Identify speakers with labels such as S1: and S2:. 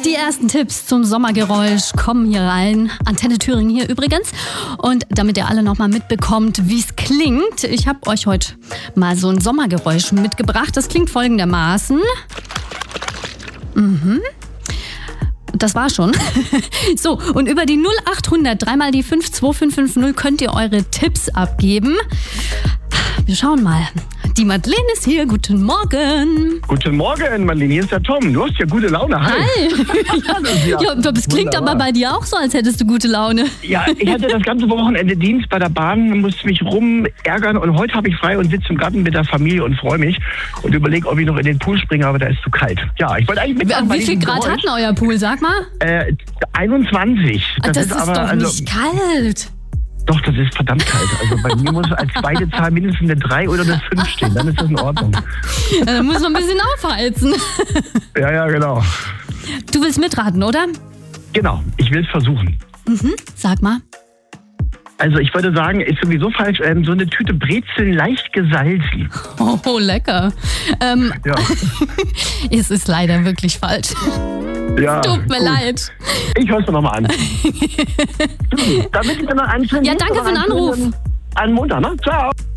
S1: Die ersten Tipps zum Sommergeräusch kommen hier rein. Antenne Thüringen hier übrigens. Und damit ihr alle nochmal mitbekommt, wie es klingt, ich habe euch heute mal so ein Sommergeräusch mitgebracht. Das klingt folgendermaßen. Das war schon. So, und über die 0800 3 mal die 52550 könnt ihr eure Tipps abgeben. Wir schauen mal. Die Madeleine ist hier. Guten Morgen.
S2: Guten Morgen, Madeleine. Hier ist der Tom. Du hast ja gute Laune. Hi.
S1: Ja, das klingt aber bei dir auch so, als hättest du gute Laune.
S2: Ja, ich hatte das ganze Wochenende Dienst bei der Bahn, musste mich rumärgern und heute habe ich frei und sitze im Garten mit der Familie und freue mich und überlege, ob ich noch in den Pool springe, aber da ist zu kalt. Ja, ich wollte eigentlich mitmachen.
S1: Wie viel Grad hat denn euer Pool, sag mal?
S2: 21.
S1: Das ist aber, doch nicht kalt.
S2: Doch, das ist verdammt kalt. Also bei mir muss als zweite Zahl mindestens eine 3 oder eine 5 stehen. Dann ist das in Ordnung.
S1: Ja, dann muss man ein bisschen aufheizen.
S2: Ja, genau.
S1: Du willst mitraten, oder?
S2: Genau, ich will es versuchen.
S1: Sag mal.
S2: Also ich würde sagen, ist sowieso falsch, so eine Tüte Brezeln leicht gesalzen.
S1: Oh, lecker.
S2: Ja.
S1: Es ist leider wirklich falsch.
S2: Ja,
S1: Tut mir leid.
S2: Ich höre es mir nochmal an. Damit ich dann noch einen schönen
S1: Ja, danke für den Anruf.
S2: Einen Montag, ne? Ciao.